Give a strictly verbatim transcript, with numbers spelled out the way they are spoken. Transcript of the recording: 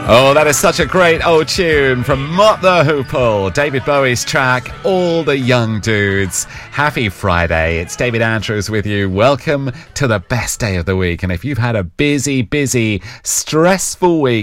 Oh, that is such a great old tune from Mott the Hoople, David Bowie's track, All the Young Dudes. Happy Friday. It's David Andrews with you. Welcome to the best day of the week. And if you've had a busy, busy, stressful week,